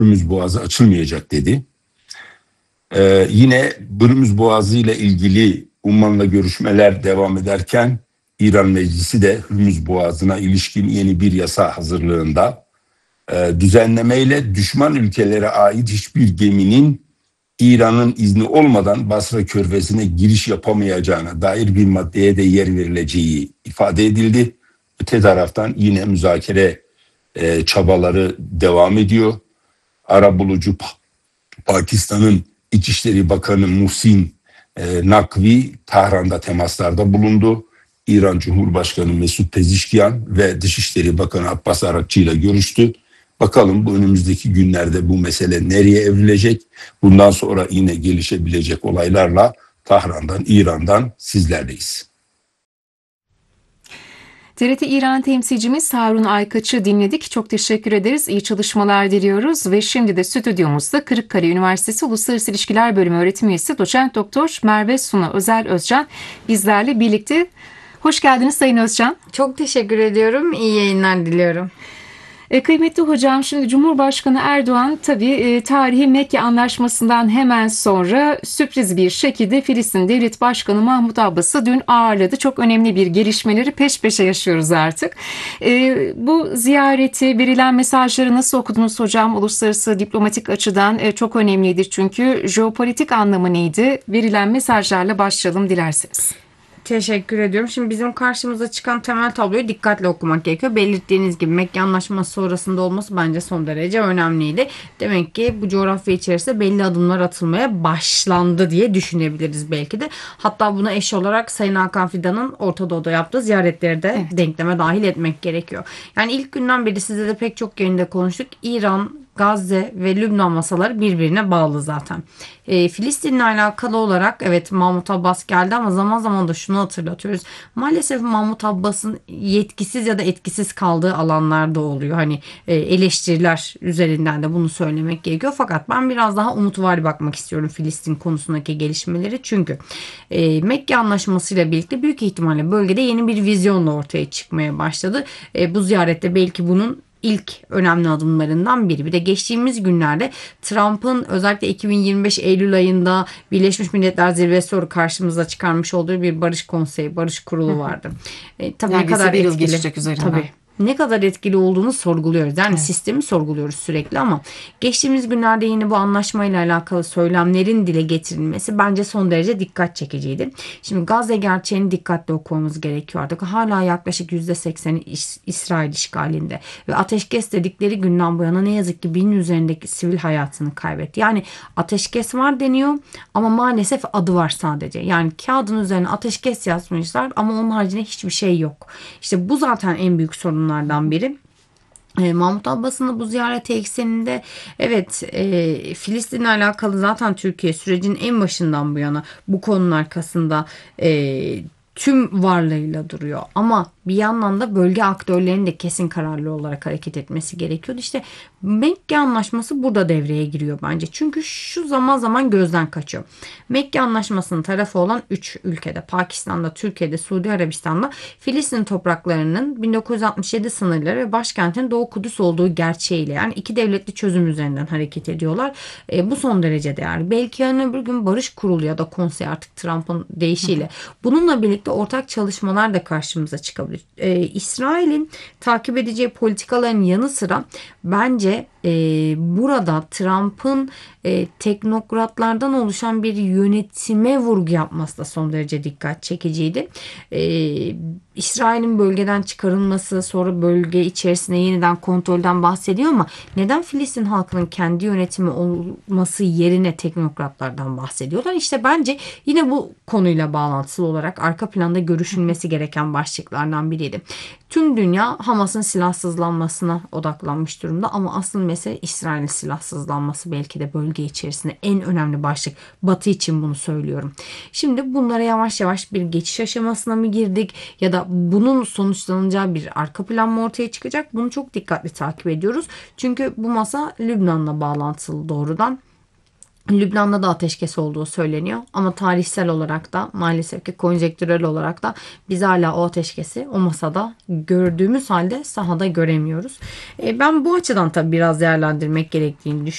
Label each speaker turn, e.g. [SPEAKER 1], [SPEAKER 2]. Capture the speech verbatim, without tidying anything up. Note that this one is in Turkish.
[SPEAKER 1] Hürmüz Boğazı açılmayacak dedi. Ee, yine Hürmüz Boğazı ile ilgili Umman'la görüşmeler devam ederken İran Meclisi de Hürmüz Boğazı'na ilişkin yeni bir yasa hazırlığında. Ee, düzenlemeyle düşman ülkelere ait hiçbir geminin İran'ın izni olmadan Basra Körfezi'ne giriş yapamayacağına dair bir maddeye de yer verileceği ifade edildi. Öte taraftan yine müzakere e, çabaları devam ediyor. Arabulucu Pakistan'ın İçişleri Bakanı Muhsin e, Nakvi Tahran'da temaslarda bulundu. İran Cumhurbaşkanı Mesut Pezişkian ve Dışişleri Bakanı Abbas Arakçı ile görüştü. Bakalım bu önümüzdeki günlerde bu mesele nereye evrilecek? Bundan sonra yine gelişebilecek olaylarla Tahran'dan, İran'dan sizlerleyiz.
[SPEAKER 2] T R T İran temsilcimiz Harun Aykaç'ı dinledik. Çok teşekkür ederiz. İyi çalışmalar diliyoruz ve şimdi de stüdyomuzda Kırıkkale Üniversitesi Uluslararası İlişkiler Bölümü öğretim üyesi Doçent Doktor Merve Suna Özel Özcan bizlerle birlikte. Hoş geldiniz Sayın Özcan.
[SPEAKER 3] Çok teşekkür ediyorum. İyi yayınlar diliyorum.
[SPEAKER 2] E, kıymetli hocam, şimdi Cumhurbaşkanı Erdoğan tabii e, tarihi Mekke Anlaşması'ndan hemen sonra sürpriz bir şekilde Filistin Devlet Başkanı Mahmut Abbas'ı dün ağırladı. Çok önemli bir gelişmeleri peş peşe yaşıyoruz artık. E, bu ziyareti, verilen mesajları nasıl okudunuz hocam? Uluslararası diplomatik açıdan e, çok önemlidir çünkü jeopolitik anlamı neydi? Verilen mesajlarla başlayalım dilerseniz.
[SPEAKER 3] Teşekkür ediyorum. Şimdi bizim karşımıza çıkan temel tabloyu dikkatle okumak gerekiyor. Belirttiğiniz gibi Mekke Anlaşması sonrasında olması bence son derece önemliydi. Demek ki bu coğrafya içerisinde belli adımlar atılmaya başlandı diye düşünebiliriz belki de. Hatta buna eş olarak Sayın Hakan Fidan'ın Orta Doğu'da yaptığı ziyaretleri de evet, denkleme dahil etmek gerekiyor. Yani ilk günden beri size de pek çok yayında konuştuk. İran, Gazze ve Lübnan masaları birbirine bağlı zaten. E, Filistin'le alakalı olarak evet Mahmut Abbas geldi ama zaman zaman da şunu hatırlatıyoruz. Maalesef Mahmut Abbas'ın yetkisiz ya da etkisiz kaldığı alanlarda oluyor. Hani e, eleştiriler üzerinden de bunu söylemek gerekiyor. Fakat ben biraz daha umutvari bakmak istiyorum Filistin konusundaki gelişmeleri. Çünkü e, Mekke Anlaşması ile birlikte büyük ihtimalle bölgede yeni bir vizyonla ortaya çıkmaya başladı. E, bu ziyarette belki bunun İlk önemli adımlarından biri. Bir de geçtiğimiz günlerde Trump'ın özellikle iki bin yirmi beş Eylül ayında Birleşmiş Milletler Zirvesi sonra karşımıza çıkarmış olduğu bir barış konseyi, barış kurulu vardı. E, tabii
[SPEAKER 2] Neredeyse
[SPEAKER 3] ne kadar
[SPEAKER 2] bir yıl
[SPEAKER 3] etkili.
[SPEAKER 2] geçecek üzerinden.
[SPEAKER 3] Tabii. Ne kadar etkili olduğunu sorguluyoruz. Yani evet, sistemi sorguluyoruz sürekli ama geçtiğimiz günlerde yine bu anlaşmayla alakalı söylemlerin dile getirilmesi bence son derece dikkat çekiciydi. Şimdi Gazze gerçeğini dikkatli okumamız gerekiyor artık. Hala yaklaşık yüzde sekseni İs- İsrail işgalinde ve ateşkes dedikleri günden bu yana ne yazık ki binin üzerindeki sivil hayatını kaybetti. Yani ateşkes var deniyor ama maalesef adı var sadece. Yani kağıdın üzerine ateşkes yazmışlar ama onun haricinde hiçbir şey yok. İşte bu zaten en büyük sorun biri. E, Mahmut Abbas'ın bu ziyareti ekseninde evet e, Filistin'le alakalı zaten Türkiye sürecin en başından bu yana bu konunun arkasında e, tüm varlığıyla duruyor. Ama bir yandan da bölge aktörlerinin de kesin kararlı olarak hareket etmesi gerekiyordu. İşte Mekke Anlaşması burada devreye giriyor bence. Çünkü şu zaman zaman gözden kaçıyor. Mekke Anlaşması'nın tarafı olan üç ülkede, Pakistan'da, Türkiye'de, Suudi Arabistan'da Filistin topraklarının bin dokuz yüz altmış yedi sınırları ve başkentin Doğu Kudüs olduğu gerçeğiyle, yani iki devletli çözüm üzerinden hareket ediyorlar. E, bu son derece değerli. Belki yarın öbür gün barış kurulu ya da konsey, artık Trump'ın deyişiyle bununla birlikte ortak çalışmalar da karşımıza çıkabilir. Ee, İsrail'in takip edeceği politikaların yanı sıra bence e, burada Trump'ın e, teknokratlardan oluşan bir yönetime vurgu yapması da son derece dikkat çekiciydi. E, İsrail'in bölgeden çıkarılması, sonra bölge içerisinde yeniden kontrolden bahsediyor ama neden Filistin halkının kendi yönetimi olması yerine teknokratlardan bahsediyorlar? İşte bence yine bu konuyla bağlantılı olarak arka planda görüşülmesi gereken başlıklardan biriydi. Tüm dünya Hamas'ın silahsızlanmasına odaklanmış durumda ama asıl mesele İsrail'in silahsızlanması, belki de bölge içerisinde en önemli başlık. Batı için bunu söylüyorum. Şimdi bunlara yavaş yavaş bir geçiş aşamasına mı girdik ya da bunun sonuçlanacağı bir arka plan mı ortaya çıkacak? Bunu çok dikkatli takip ediyoruz. Çünkü bu masa Lübnan'la bağlantılı doğrudan. Lübnan'da da ateşkes olduğu söyleniyor ama tarihsel olarak da maalesef ki konjektürel olarak da biz hala o ateşkesi o masada gördüğümüz halde sahada göremiyoruz. E, ben bu açıdan tabii biraz değerlendirmek gerektiğini düşünüyorum.